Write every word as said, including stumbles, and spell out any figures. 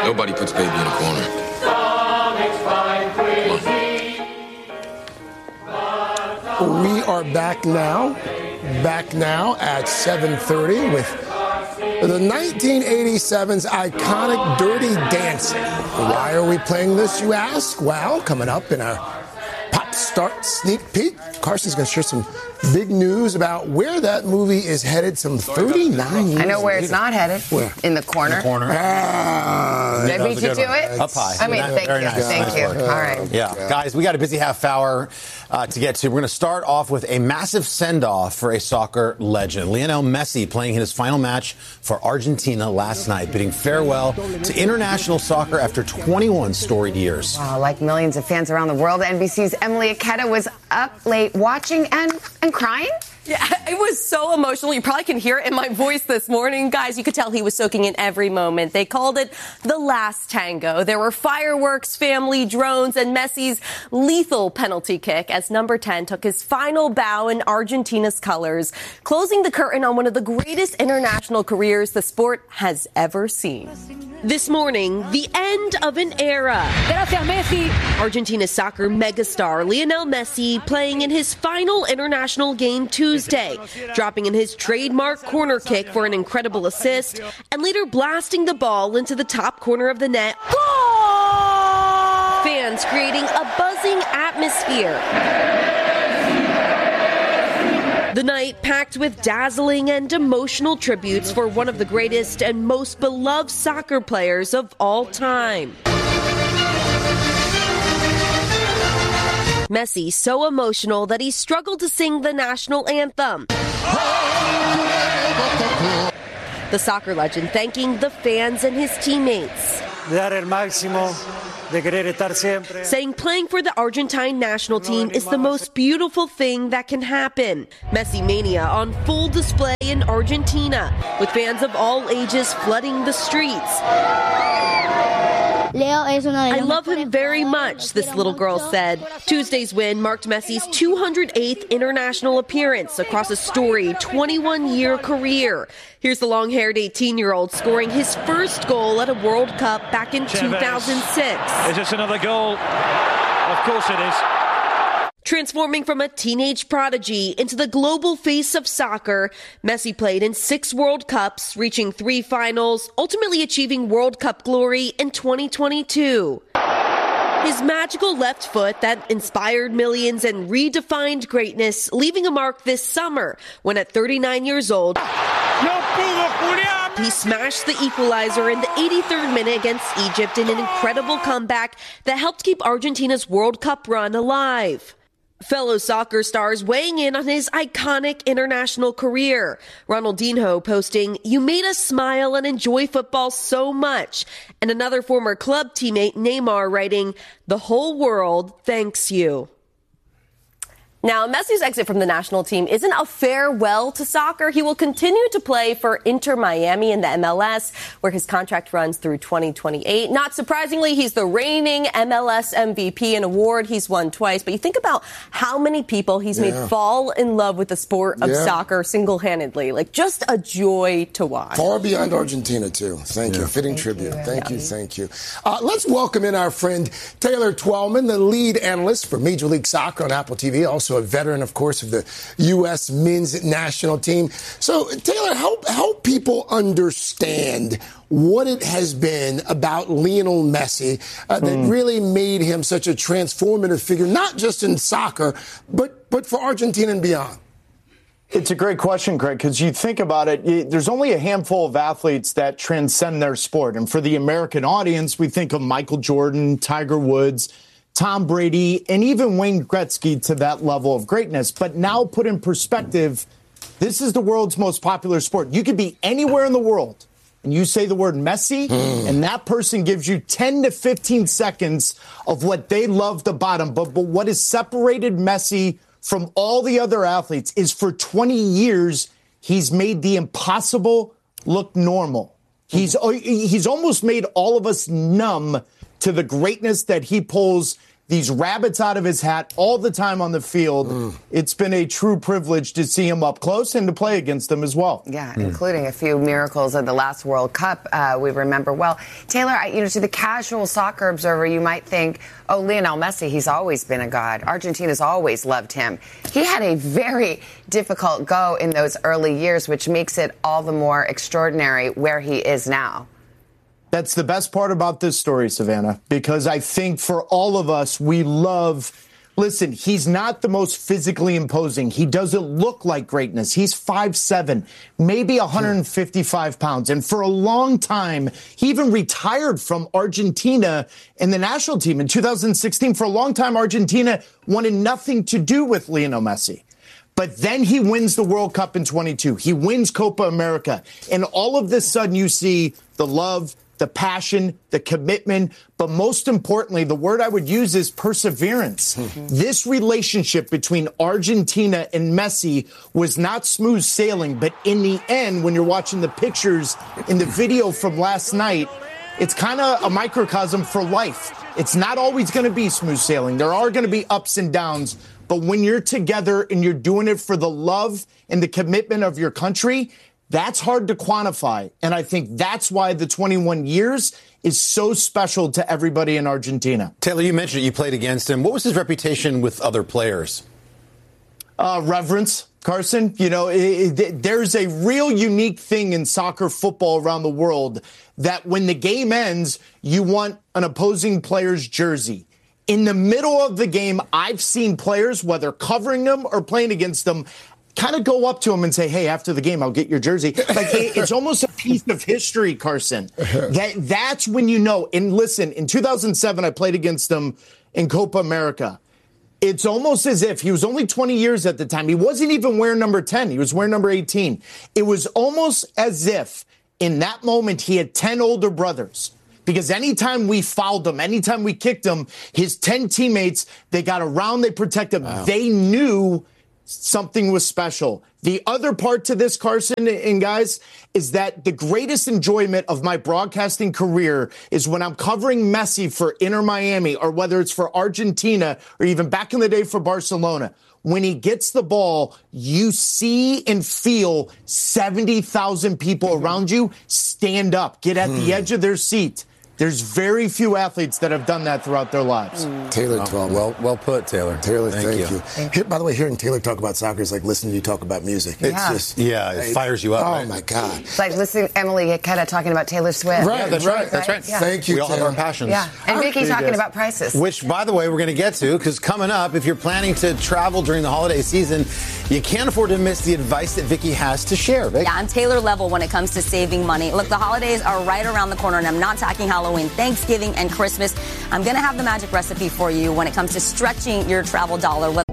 Nobody puts baby in a corner. We are back now, back now at seven thirty with the nineteen eighty-seven's iconic Dirty Dancing. Why are we playing this, you ask? Well, coming up in our Pop Start sneak peek, Carson's going to share some big news about where that movie is headed some thirty-nine years I know where later. it's not headed. Where? In the corner. In the corner. Ah, Did I beat you to one. it? Up high. I mean, Yeah, thank very you. nice. Thank Nice you. work. All right. Yeah. Guys, we got a busy half hour uh, to get to. We're going to start off with a massive send-off for a soccer legend. Lionel Messi playing his final match for Argentina last night, bidding farewell to international soccer after twenty-one storied years. Wow, like millions of fans around the world, N B C's Emily Aketa was up late watching and, and crying. Yeah, it was so emotional. You probably can hear it in my voice this morning. Guys, you could tell he was soaking in every moment. They called it the last tango. There were fireworks, family, drones, and Messi's lethal penalty kick as number ten took his final bow in Argentina's colors, closing the curtain on one of the greatest international careers the sport has ever seen. This morning, the end of an era. Gracias, Messi. Argentina's soccer megastar Lionel Messi playing in his final international game Tuesday, dropping in his trademark corner kick for an incredible assist, and later blasting the ball into the top corner of the net. Goal! Fans creating a buzzing atmosphere. The night packed with dazzling and emotional tributes for one of the greatest and most beloved soccer players of all time. Messi so emotional that he struggled to sing the national anthem. The soccer legend thanking the fans and his teammates. Dar el máximo. Saying playing for the Argentine national team is the most beautiful thing that can happen. Messi mania on full display in Argentina, with fans of all ages flooding the streets. I love him very much, this little girl said. Tuesday's win marked Messi's two hundred eighth international appearance across a storied twenty-one-year career. Here's the long-haired eighteen-year-old scoring his first goal at a World Cup back in two thousand six. Is this another goal? Of course it is. Transforming from a teenage prodigy into the global face of soccer, Messi played in six World Cups, reaching three finals, ultimately achieving World Cup glory in twenty twenty-two. His magical left foot that inspired millions and redefined greatness, leaving a mark this summer when at thirty-nine years old, he smashed the equalizer in the eighty-third minute against Egypt in an incredible comeback that helped keep Argentina's World Cup run alive. Fellow soccer stars weighing in on his iconic international career. Ronaldinho posting, "You made us smile and enjoy football so much." And another former club teammate, Neymar, writing, "The whole world thanks you." Now, Messi's exit from the national team isn't a farewell to soccer. He will continue to play for Inter Miami in the M L S, where his contract runs through twenty twenty-eight. Not surprisingly, he's the reigning M L S M V P, an award he's won twice. But you think about how many people he's yeah. made fall in love with the sport of yeah. soccer single-handedly. Like, just a joy to watch. Far beyond Argentina, too. Thank yeah. you. Fitting thank tribute. You. Thank yeah. you. Thank you. Uh, let's welcome in our friend Taylor Twellman, the lead analyst for Major League Soccer on Apple T V, also a veteran, of course, of the U S men's national team. So, Taylor, help help people understand what it has been about Lionel Messi uh, that mm. really made him such a transformative figure, not just in soccer, but but for Argentina and beyond. It's a great question, Greg, because you think about it, there's only a handful of athletes that transcend their sport. And for the American audience, we think of Michael Jordan, Tiger Woods, Tom Brady, and even Wayne Gretzky to that level of greatness. But now put in perspective, this is the world's most popular sport. You could be anywhere in the world, and you say the word Messi, mm. and that person gives you ten to fifteen seconds of what they loved about him. But, but what has separated Messi from all the other athletes is for twenty years, he's made the impossible look normal. He's, he's almost made all of us numb to the greatness that he pulls, these rabbits out of his hat all the time on the field. Mm. It's been a true privilege to see him up close and to play against them as well. Yeah, mm. including a few miracles at the last World Cup uh, we remember well. Taylor, I, you know, to the casual soccer observer, you might think, oh, Lionel Messi, he's always been a god. Argentina's always loved him. He had a very difficult go in those early years, which makes it all the more extraordinary where he is now. That's the best part about this story, Savannah, because I think for all of us, we love, listen, he's not the most physically imposing. He doesn't look like greatness. He's five seven, maybe one hundred fifty-five pounds. And for a long time, he even retired from Argentina in the national team in two thousand sixteen. For a long time, Argentina wanted nothing to do with Lionel Messi. But then he wins the World Cup in twenty-two. He wins Copa America. And all of this sudden, you see the love, the passion, the commitment, but most importantly, the word I would use is perseverance. Mm-hmm. This relationship between Argentina and Messi was not smooth sailing, but in the end, when you're watching the pictures in the video from last night, it's kind of a microcosm for life. It's not always going to be smooth sailing. There are going to be ups and downs, but when you're together and you're doing it for the love and the commitment of your country, that's hard to quantify, and I think that's why the twenty-one years is so special to everybody in Argentina. Taylor, you mentioned it. You played against him. What was his reputation with other players? Uh, reverence, Carson. You know, it, it, there's a real unique thing in soccer football around the world that when the game ends, you want an opposing player's jersey. In the middle of the game, I've seen players, whether covering them or playing against them, kind of go up to him and say, hey, after the game, I'll get your jersey. Like, it, it's almost a piece of history, Carson. That That's when you know. And listen, in two thousand seven, I played against him in Copa America. It's almost as if he was only twenty years at the time. He wasn't even wearing number ten. He was wearing number eighteen. It was almost as if in that moment he had ten older brothers. Because anytime we fouled him, anytime we kicked him, his ten teammates, they got around, they protected him. Wow. They knew something was special. The other part to this, Carson and guys, is that the greatest enjoyment of my broadcasting career is when I'm covering Messi for Inter Miami, or whether it's for Argentina, or even back in the day for Barcelona. When he gets the ball, you see and feel seventy thousand people around you stand up, get at hmm. the edge of their seat. There's very few athletes that have done that throughout their lives. Mm. Taylor Twelman. Well, well put, Taylor. Taylor, thank, thank you. you. Thank you. By the way, hearing Taylor talk about soccer is like listening to you talk about music. Yeah. It's just, yeah, it fires you up. Oh, right? my God. It's like listening to Emily Ikeda talking about Taylor Swift. Right, yeah, that's right. right. That's right. Yeah. Thank you, We all Taylor. have our passions. Yeah, and Vicky talking about prices. Which, by the way, we're going to get to, because coming up, if you're planning to travel during the holiday season, you can't afford to miss the advice that Vicky has to share. Vic? Yeah, I'm Taylor level when it comes to saving money. Look, the holidays are right around the corner, and I'm not talking Halloween, Thanksgiving, and Christmas. I'm going to have the magic recipe for you when it comes to stretching your travel dollar.